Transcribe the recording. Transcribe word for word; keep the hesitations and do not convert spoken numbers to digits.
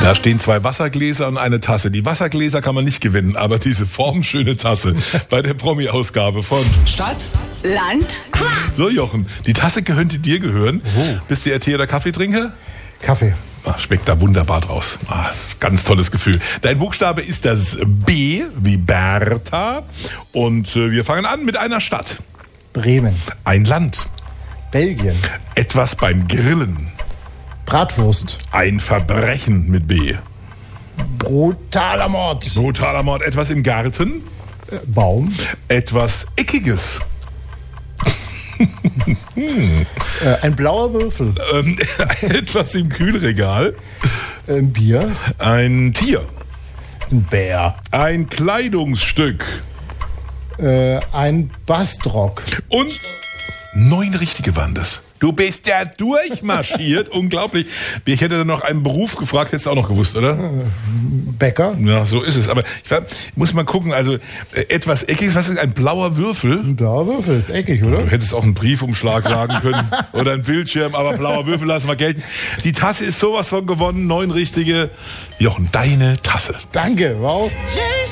Da stehen zwei Wassergläser und eine Tasse. Die Wassergläser kann man nicht gewinnen, aber diese formschöne Tasse bei der Promi-Ausgabe von Stadt, Land. So, Jochen, die Tasse könnte dir gehören. Oh. Bist du eher Tee- oder Kaffeetrinker? Kaffee. Ach, schmeckt da wunderbar draus. Ah, ganz tolles Gefühl. Dein Buchstabe ist das B wie Bertha. Und äh, wir fangen an mit einer Stadt. Bremen. Ein Land. Belgien. Etwas beim Grillen. Bratwurst. Ein Verbrechen mit B. Brutaler Mord. Brutaler Mord. Etwas im Garten. Äh, Baum. Etwas Eckiges. hm. äh, ein blauer Würfel. Ähm, etwas im Kühlregal. Ein Bier. Ein Tier. Ein Bär. Ein Kleidungsstück. Äh, ein Bastrock. Und neun richtige waren das. Du bist ja durchmarschiert. Unglaublich. Ich hätte dann noch einen Beruf gefragt, hättest du auch noch gewusst, oder? Bäcker. Ja, so ist es. Aber ich, war, ich muss mal gucken, also äh, etwas Eckiges, was ist ein blauer Würfel? Ein blauer Würfel, ist eckig, oder? Du hättest auch einen Briefumschlag sagen können oder einen Bildschirm, aber blauer Würfel lassen wir gelten. Die Tasse ist sowas von gewonnen, neun richtige. Jochen, deine Tasse. Danke, wow. Yeah.